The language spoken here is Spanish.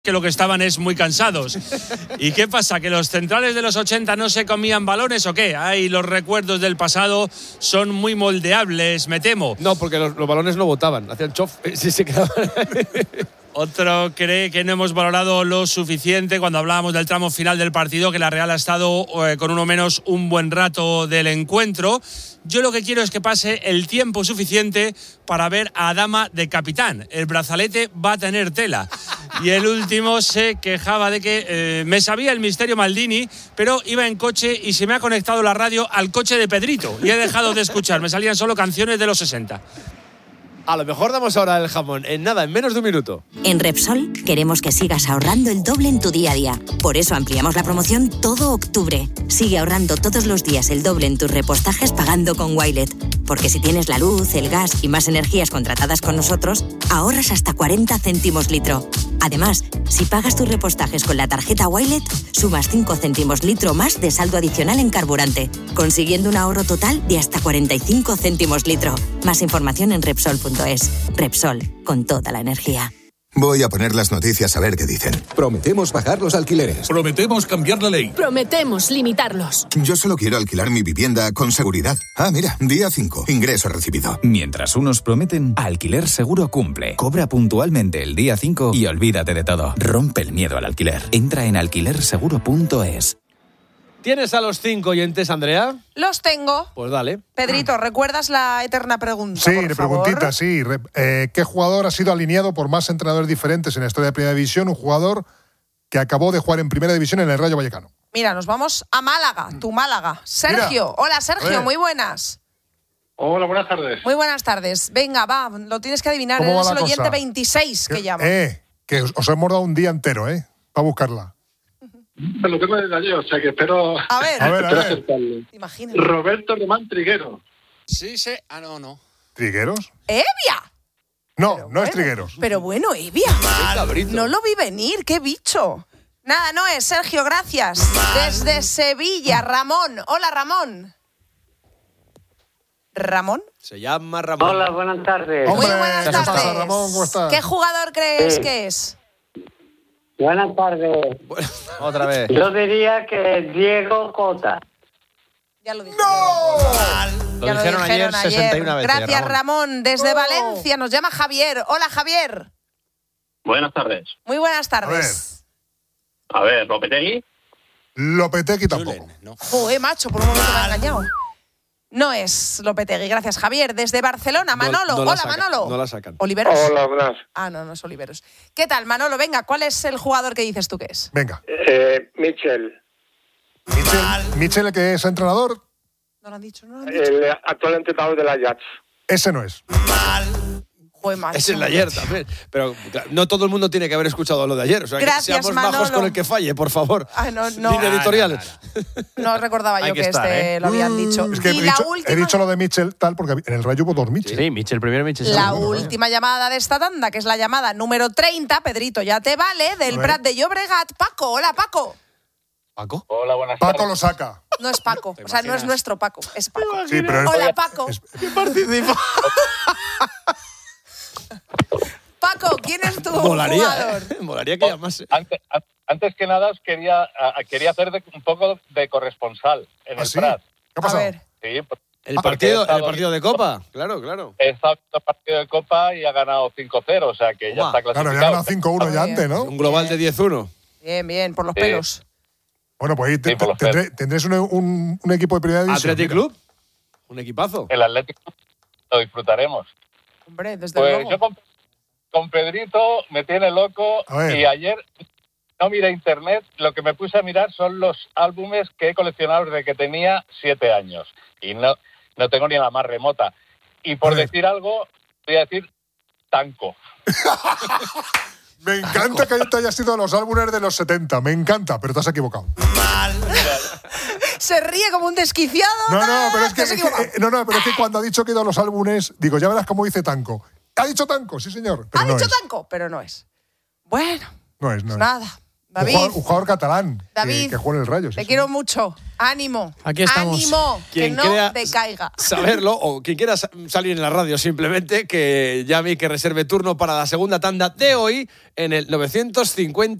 que lo que estaban es muy cansados. ¿Y qué pasa? ¿Que los centrales de los 80 no se comían balones o qué? Ay, los recuerdos del pasado son muy moldeables, me temo. No, porque los balones no botaban, hacían chof. Sí, se quedaban. Otro cree que no hemos valorado lo suficiente cuando hablábamos del tramo final del partido, que la Real ha estado con uno menos un buen rato del encuentro. Yo lo que quiero es que pase el tiempo suficiente para ver a Adama de capitán. El brazalete va a tener tela. Y el último se quejaba de que me sabía el misterio Maldini, pero iba en coche y se me ha conectado la radio al coche de Pedrito y he dejado de escuchar. Me salían solo canciones de los 60. A lo mejor damos ahora el jamón. En nada, en menos de un minuto. En Repsol queremos que sigas ahorrando el doble en tu día a día. Por eso ampliamos la promoción todo octubre. Sigue ahorrando todos los días el doble en tus repostajes pagando con Wilet. Porque si tienes la luz, el gas y más energías contratadas con nosotros, ahorras hasta 40 céntimos litro. Además, si pagas tus repostajes con la tarjeta Wilet, sumas 5 céntimos litro más de saldo adicional en carburante, consiguiendo un ahorro total de hasta 45 céntimos litro. Más información en Repsol.es. Repsol, con toda la energía. Voy a poner las noticias a ver qué dicen. Prometemos bajar los alquileres. Prometemos cambiar la ley. Prometemos limitarlos. Yo solo quiero alquilar mi vivienda con seguridad. Ah, mira, día 5, ingreso recibido. Mientras unos prometen, Alquiler Seguro cumple. Cobra puntualmente el día 5 y olvídate de todo. Rompe el miedo al alquiler. Entra en alquilerseguro.es. ¿Tienes a los 5 oyentes, Andrea? Los tengo. Pues dale. Pedrito, ¿recuerdas la eterna pregunta? Sí, por favor? preguntita, sí. ¿Qué jugador ha sido alineado por más entrenadores diferentes en la historia de Primera División? Un jugador que acabó de jugar en Primera División en el Rayo Vallecano. Mira, nos vamos a Málaga, tu Málaga. Sergio, Mira. hola Sergio, muy buenas. Hola, buenas tardes. Muy buenas tardes. Venga, va, lo tienes que adivinar. ¿Cómo va Eres la el oyente cosa? 26 que llama. Que os hemos dado un día entero, para buscarla. Me lo tengo desde ayer, o sea que espero. A ver. Acertarle. Imagínate. Roberto Román Triguero. Sí, sí. No. ¿Trigueros? ¡Evia! No es Trigueros. Pero bueno, Evia. No lo vi venir, qué bicho. Nada, no es, Sergio, gracias. Desde Sevilla, Ramón. Hola, Ramón. ¿Ramón? Se llama Ramón. Hola, buenas tardes. Hombre, Muy buenas ¿qué tardes. pasa, Ramón? ¿Cómo estás? ¿Qué jugador crees que es? Buenas tardes. Otra vez. Yo diría que Diego Cota. Ya lo dije. Lo Ya dijeron ayer 61 veces. Gracias, Ramón. Desde Valencia nos llama Javier. Hola, Javier. Buenas tardes. Muy buenas tardes. A ver, Lopetegui. Lopetegui tampoco. Julen, no. Joder, macho, por un momento me ha engañado. No es Lopetegui. Gracias, Javier. Desde Barcelona, Manolo. No la Hola, sacan, Manolo. No la sacan. ¿Oliveros? Hola, buenas. Ah, no es Oliveros. ¿Qué tal, Manolo? Venga, ¿cuál es el jugador que dices tú que es? Venga. Michel. Michel, que es entrenador, No lo han dicho, no lo han dicho. El actual entrenador de la Ajax. ese no es. Joder, macho. Es el de ayer también. Pero claro, no todo el mundo tiene que haber escuchado lo de ayer. O sea, Gracias, que seamos majos Manolo. con el que falle, por favor. Ah, no. Línea editorial. No recordaba Hay yo que que estar, lo habían dicho. Es que Y he dicho lo de Michel tal porque en el Rayo hubo dos Michel. Sí, Michel primero, Michel La segundo. última llamada de esta tanda, que es la llamada número 30, Pedrito, ya te vale, del A ver. Prat de Llobregat. Paco, hola, Paco. ¿Paco? Hola, buenas Paco lo saca. No es Paco, o sea, no es nuestro Paco, es Paco. Sí, pero Hola, Paco. ¿Qué participa? Paco, ¿quién es tu Molaría, jugador? Molaría que llamase. Antes que nada, os quería hacer un poco de corresponsal en ¿Ah, el sí? Prat. ¿Qué ha A pasado? ver, Sí, El porque partido de Copa. Claro. he estado en el partido de Copa y ha ganado 5-0, o sea que ya Toma. está Claro, clasificado. ya ganado 5-1 ya antes, ¿no? Un global de 10-1. bien, por los Sí. pelos. Bueno, pues ahí Sí, por los pelos. tendréis un equipo de Primera División. Athletic mira. Club. Un equipazo. El Atlético lo disfrutaremos. Hombre, desde Pues luego. yo con Pedrito me tiene loco A ver. y ayer no miré internet, lo que me puse a mirar son los álbumes que he coleccionado desde que tenía 7 años y no tengo ni la más remota. Y por A ver. decir algo, voy a decir Tanco. Me encanta que te hayas ido a los álbumes de los 70. Me encanta, pero te has equivocado. Se ríe como un desquiciado. No, pero es que, Te has equivocado. pero es que cuando ha dicho que he ido a los álbumes, digo, ya verás cómo dice Tanco. ¿Ha dicho Tanco? Sí, señor. Pero Ha no dicho es. Tanco, pero no es. Bueno, No es. nada. David. Un jugador catalán David, que juega en el Rayo. Te quiero mucho. Ánimo. Aquí estamos. Ánimo. Que Quien no crea decaiga. saberlo o quien quiera salir en la radio simplemente, que llame y que reserve turno para la segunda tanda de hoy en el 950